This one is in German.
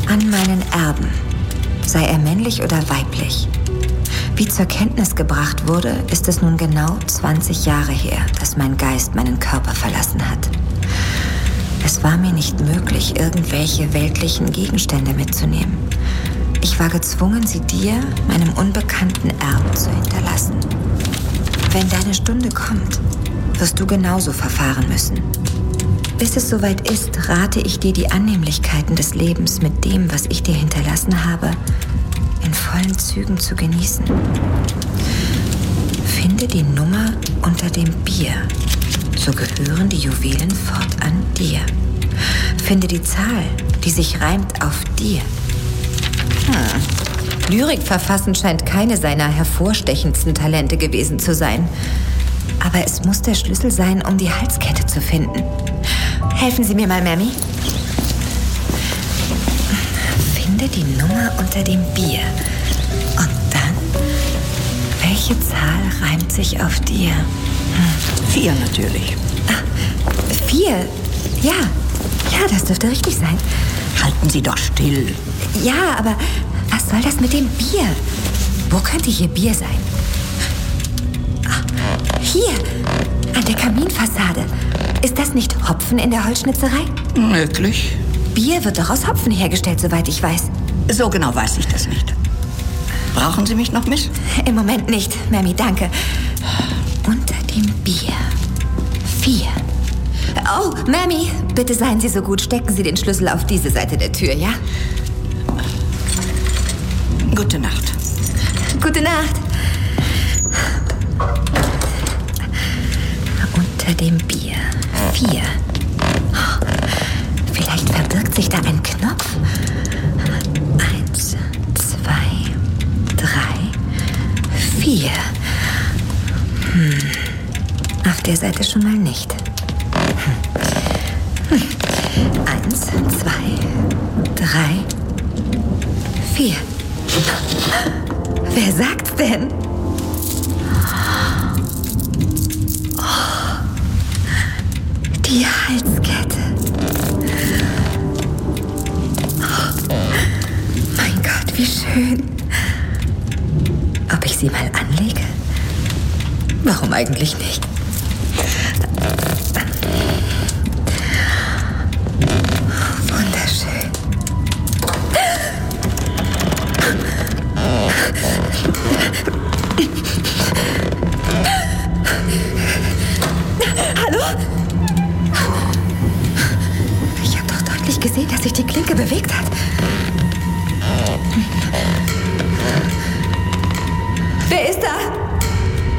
An meinen Erben, sei er männlich oder weiblich. Wie zur Kenntnis gebracht wurde, ist es nun genau 20 Jahre her, dass mein Geist meinen Körper verlassen hat. Es war mir nicht möglich, irgendwelche weltlichen Gegenstände mitzunehmen. Ich war gezwungen, sie dir, meinem unbekannten Erben, zu hinterlassen. Wenn deine Stunde kommt, wirst du genauso verfahren müssen. Bis es soweit ist, rate ich dir, die Annehmlichkeiten des Lebens mit dem, was ich dir hinterlassen habe, in vollen Zügen zu genießen. Finde die Nummer unter dem Bier. So gehören die Juwelen fortan dir. Finde die Zahl, die sich reimt auf dir. Lyrik verfassen scheint keine seiner hervorstechendsten Talente gewesen zu sein. Aber es muss der Schlüssel sein, um die Halskette zu finden. Helfen Sie mir mal, Mammy. Finde die Nummer unter dem Bier. Und dann, welche Zahl reimt sich auf dir? 4 natürlich. 4? Ja. Ja, das dürfte richtig sein. Halten Sie doch still. Ja, aber was soll das mit dem Bier? Wo könnte hier Bier sein? Hier, an der Kaminfassade. Ist das nicht Hopfen in der Holzschnitzerei? Möglich. Bier wird doch aus Hopfen hergestellt, soweit ich weiß. So genau weiß ich das nicht. Brauchen Sie mich noch, Miss? Im Moment nicht, Mammy, danke. Unter dem Bier. 4. Oh, Mammy, bitte seien Sie so gut, stecken Sie den Schlüssel auf diese Seite der Tür, ja? Gute Nacht. Gute Nacht. Unter dem Bier. 4. Vielleicht verbirgt sich da ein Knopf. 1, 2, 3, 4. Auf der Seite schon mal nicht. 1, 2, 3, 4. Wer sagt's denn? Oh, die Halskette. Oh, mein Gott, wie schön. Ob ich sie mal anlege? Warum eigentlich nicht? Wunderschön. Hallo? Ich habe doch deutlich gesehen, dass sich die Klinke bewegt hat.